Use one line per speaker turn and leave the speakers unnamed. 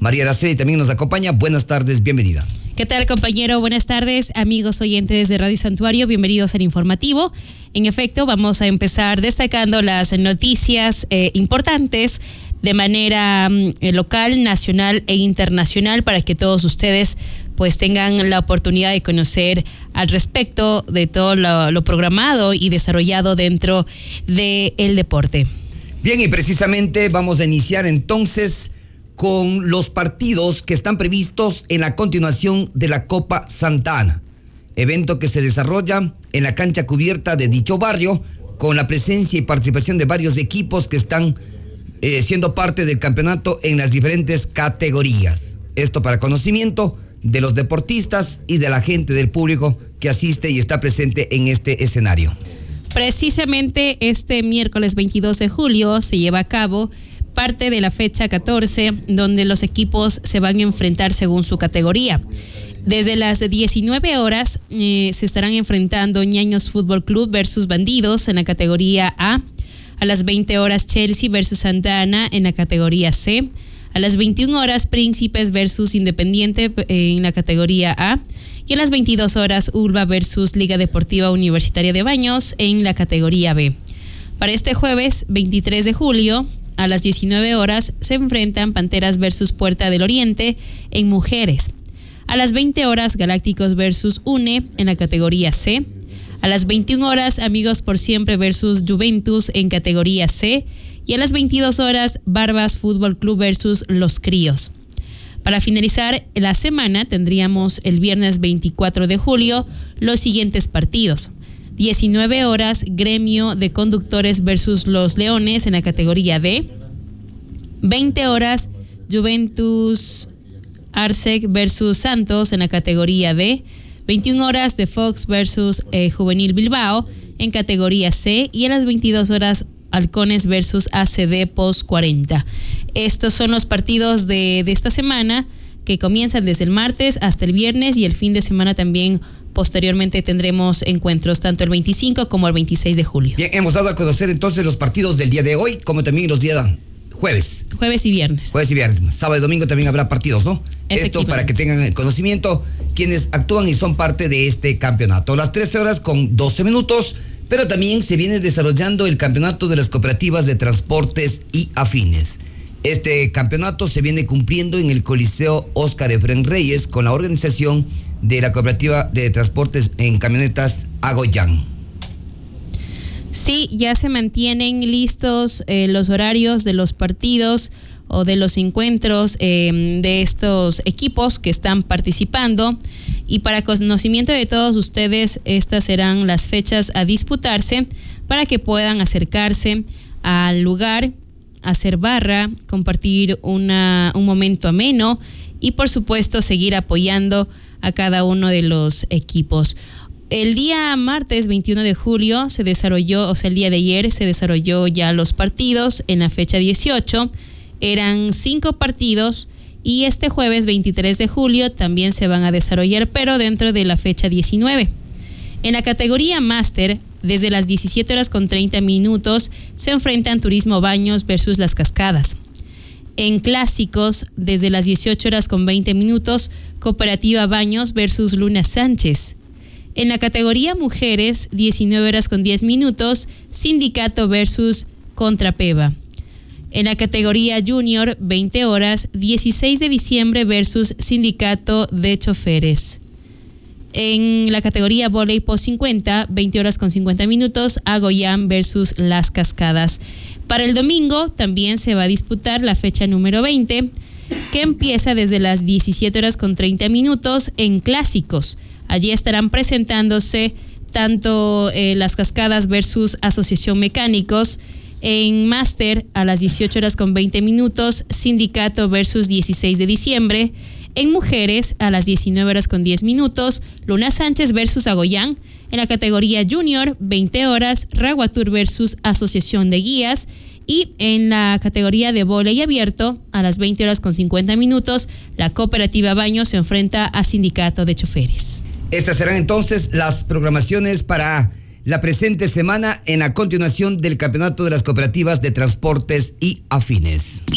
María Araceli también nos acompaña. Buenas tardes, bienvenida.
¿Qué tal, compañero? Buenas tardes, amigos oyentes de Radio Santuario. Bienvenidos al informativo. En efecto, vamos a empezar destacando las noticias importantes de manera local, nacional e internacional para que todos ustedes pues tengan la oportunidad de conocer al respecto de todo lo programado y desarrollado dentro del deporte.
Bien, y precisamente vamos a iniciar entonces con los partidos que están previstos en la continuación de la Copa Santa Ana, evento que se desarrolla en la cancha cubierta de dicho barrio, con la presencia y participación de varios equipos que están siendo parte del campeonato en las diferentes categorías. Esto para conocimiento de los deportistas y de la gente del público que asiste y está presente en este escenario.
Precisamente este miércoles 22 de julio se lleva a cabo parte de la fecha 14, donde los equipos se van a enfrentar según su categoría. Desde las 19 horas se estarán enfrentando Ñaños Fútbol Club versus Bandidos en la categoría A. A las 20 horas Chelsea versus Santa Ana en la categoría C. A las 21 horas Príncipes versus Independiente en la categoría A. Y a las 22 horas Ulva versus Liga Deportiva Universitaria de Baños en la categoría B. Para este jueves 23 de julio, a las 19 horas se enfrentan Panteras versus Puerta del Oriente en mujeres. A las 20 horas Galácticos versus UNE en la categoría C. A las 21 horas Amigos por Siempre versus Juventus en categoría C. Y a las 22 horas Barbas Fútbol Club versus Los Críos. Para finalizar la semana tendríamos el viernes 24 de julio los siguientes partidos. 19 horas Gremio de Conductores versus Los Leones en la categoría D. 20 horas Juventus Arsec versus Santos en la categoría D. 21 horas de Fox versus Juvenil Bilbao en categoría C. Y a las 22 horas Halcones versus ACD Post 40. Estos son los partidos de esta semana que comienzan desde el martes hasta el viernes, y el fin de semana también posteriormente tendremos encuentros tanto el 25 como el 26 de julio. Bien,
hemos dado a conocer entonces los partidos del día de hoy, como también los días jueves.
Jueves y viernes.
Jueves y viernes. Sábado y domingo también habrá partidos, ¿no? Esto para que tengan el conocimiento quienes actúan y son parte de este campeonato. Las 13 horas con 12 minutos, pero también se viene desarrollando el campeonato de las cooperativas de transportes y afines. Este campeonato se viene cumpliendo en el Coliseo Óscar Efrén Reyes con la organización de la cooperativa de transportes en camionetas Agoyán.
Sí, ya se mantienen listos los horarios de los partidos o de los encuentros de estos equipos que están participando, y para conocimiento de todos ustedes, estas serán las fechas a disputarse para que puedan acercarse al lugar, hacer barra, compartir un momento ameno y por supuesto seguir apoyando a cada uno de los equipos. El día martes 21 de julio se desarrolló, o sea, el día de ayer se desarrolló ya los partidos en la fecha 18. Eran 5 partidos, y este jueves 23 de julio también se van a desarrollar, pero dentro de la fecha 19. En la categoría Máster, desde las 17 horas con 30 minutos, se enfrentan Turismo Baños versus Las Cascadas. En Clásicos, desde las 18 horas con 20 minutos, Cooperativa Baños versus Luna Sánchez. En la categoría Mujeres, 19 horas con 10 minutos, Sindicato versus Contrapeva. En la categoría Junior, 20 horas, 16 de diciembre versus Sindicato de Choferes. En la categoría Voley Post 50, 20 horas con 50 minutos, Agoyán versus Las Cascadas. Para el domingo también se va a disputar la fecha número 20, que empieza desde las 17 horas con 30 minutos en Clásicos. Allí estarán presentándose tanto Las Cascadas versus Asociación Mecánicos. En Máster, a las 18 horas con 20 minutos, Sindicato versus 16 de diciembre. En Mujeres, a las 19 horas con 10 minutos, Luna Sánchez versus Agoyán. En la categoría Junior, 20 horas, Raguatur versus Asociación de Guías. Y en la categoría de vóley abierto, a las 20 horas con 50 minutos, la Cooperativa Baños se enfrenta a Sindicato de Choferes.
Estas serán entonces las programaciones para la presente semana en la continuación del Campeonato de las Cooperativas de Transportes y Afines.